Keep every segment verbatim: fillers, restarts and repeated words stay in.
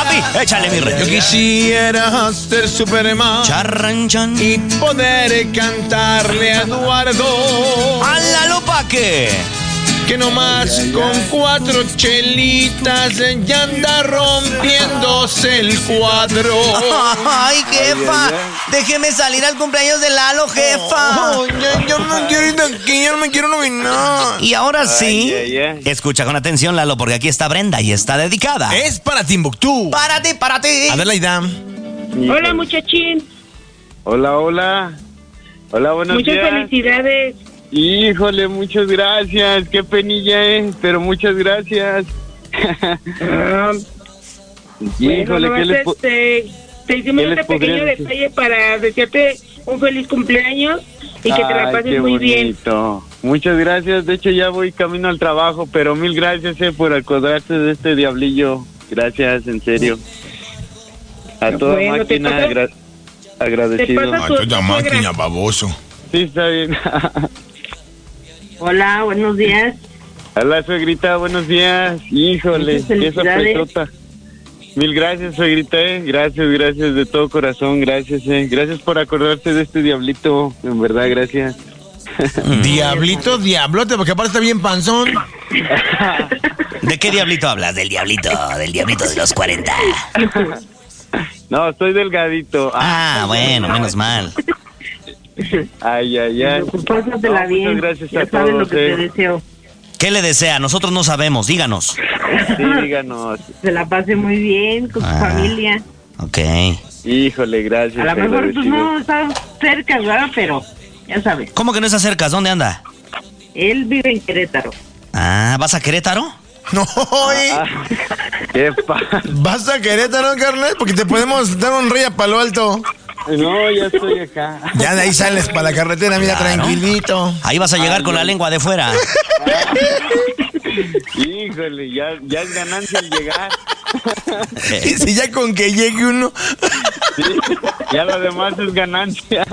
papi, échale mi rey. Yo quisiera ser Superman Charranchan. y poder cantarle a Eduardo ¿A Lalo pa' qué? que nomás con cuatro chelitas ya anda rompiéndose el cuadro. Ay, jefa, Ay, ay, ay. déjeme salir al cumpleaños de Lalo, jefa. Oh, ya- yo no quiero ir de aquí, yo no me quiero nominar. Y ahora sí, Ay, ay, ay. escucha con atención, Lalo, porque aquí está Brenda y está dedicada. Es para Timbuktu. Para ti, para ti. Adelaida. Hola, muchachín. Hola, hola. Hola, buenos Muchas días. felicidades. Híjole, muchas gracias. Qué penilla es, pero muchas gracias. Ah, Híjole, bueno, ¿qué nomás, les po- este, te hicimos qué les este podría pequeño decir? detalle para desearte un feliz cumpleaños y que te la Ay, pases qué muy bien. bonito. Muchas gracias. De hecho, ya voy camino al trabajo, pero mil gracias eh, por acordarse de este diablillo. Gracias, en serio. A toda Bueno, te máquina, pasa- agra- agradecido. te pasa- Ah, tú ya máquina, baboso. Sí, está bien. Hola, buenos días. Hola, suegrita, buenos días. Híjole, Muchas qué felicidades. sorpresota. Mil gracias, suegrita, eh. Gracias, gracias de todo corazón, gracias, eh. Gracias por acordarte de este diablito, en verdad, gracias. Diablito, diablote, porque aparte está bien panzón. ¿De qué diablito hablas? Del diablito, del diablito de los cuarenta. No, estoy delgadito. Ah, bueno, menos mal. Ay, ay, ay. Pásatela No, bien. muchas gracias ya a sabes lo todos, que eh. te deseo. ¿Qué le desea? Nosotros no sabemos, díganos. Sí, díganos. Se la pase muy bien con Ah. su familia. Ok. Híjole, gracias. A lo mejor pues agradecido. no está cerca, ¿verdad? Pero ya sabes. ¿Cómo que no se acercas? ¿Dónde anda? Él vive en Querétaro. Ah, ¿vas a Querétaro? No, oye. Ah, qué pa... ¿Vas a Querétaro, carnal? Porque te podemos dar un rey a Palo Alto. No, ya estoy acá. Ya de ahí sales para la carretera, mira, Claro. tranquilito. Ahí vas a llegar con la lengua de fuera. Híjole, ya, ya es ganancia el llegar. Y si ya con que llegue uno. Sí, ya lo demás es ganancia.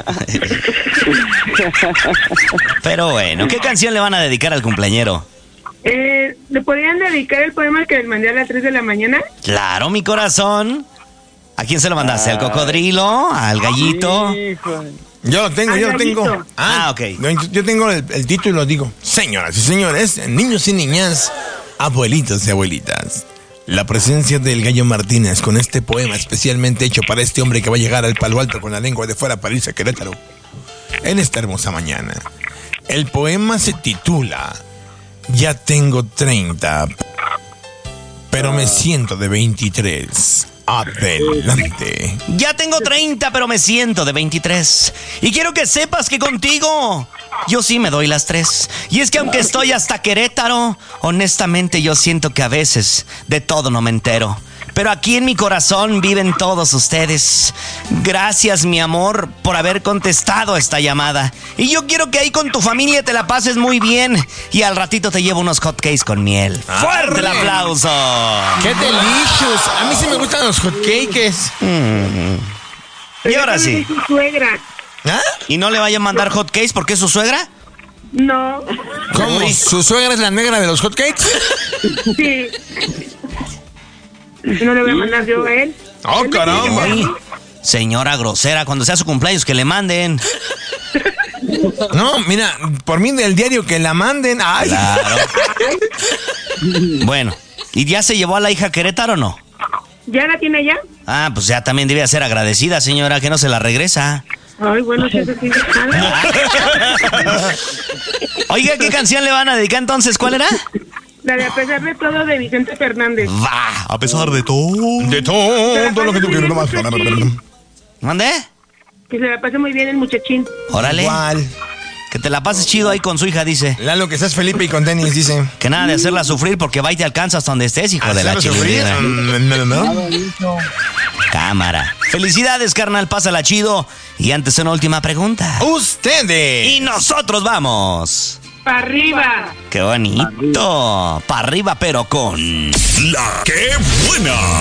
Pero bueno, ¿qué canción le van a dedicar al cumpleañero? Eh, ¿Le podrían dedicar el poema que les mandé a las tres de la mañana? Claro, mi corazón. ¿A quién se lo mandaste? ¿Al cocodrilo? ¿Al gallito? Híjole. Yo lo tengo, Al yo lo tengo. gallito. Ah, ok. Yo, yo tengo el, el título y lo digo. Señoras y señores, niños y niñas, abuelitos y abuelitas. La presencia del Gallo Martínez con este poema especialmente hecho para este hombre que va a llegar al Palo Alto con la lengua de fuera para irse a Querétaro en esta hermosa mañana. El poema se titula Ya tengo treinta, pero me siento de veintitrés. Adelante. Ya tengo treinta, pero me siento de veintitrés. Y quiero que sepas que contigo yo sí me doy las tres. Y es que aunque estoy hasta Querétaro, honestamente yo siento que a veces de todo no me entero. Pero aquí en mi corazón viven todos ustedes. Gracias, mi amor, por haber contestado esta llamada. Y yo quiero que ahí con tu familia te la pases muy bien. Y al ratito te llevo unos hotcakes con miel. ¡Fuerte el aplauso! ¡Qué delicious! A mí sí me gustan los hotcakes. Y ahora sí. Es su suegra. ¿Ah? ¿Y no le vayan a mandar hotcakes porque es su suegra? No. ¿Cómo? Uy. ¿Su suegra es la negra de los hotcakes? Sí. No le voy a mandar yo a él. ¡Oh, caramba! Uy, señora grosera, cuando sea su cumpleaños que le manden. No, mira, por mí del diario que la manden. ¡Ay! Claro. Bueno, ¿y ya se llevó a la hija a Querétaro o no? ¿Ya la tiene ya? Ah, pues ya también debe ser agradecida, señora, que no se la regresa. Ay, bueno, si eso sí. Oiga, ¿qué canción le van a dedicar entonces? ¿Cuál era? La de A pesar de todo de Vicente Fernández. Va, a pesar de todo. De todo, todo lo que tú quieres nomás. ¿Mande? Que se la pase muy bien el muchachín. Órale. Igual. Que te la pases chido ahí con su hija, dice. Lalo, que seas Felipe y con tenis, dice. Que nada de hacerla sufrir porque va y te alcanza hasta donde estés, hijo de la ¿Hacerlo sufrir? chingada. Mm, No, no, no. Cámara. Felicidades, carnal, pásala chido. Y antes una última pregunta. Ustedes. Y nosotros vamos. ¡Para arriba! ¡Qué bonito! Para arriba, pero con... La que buena.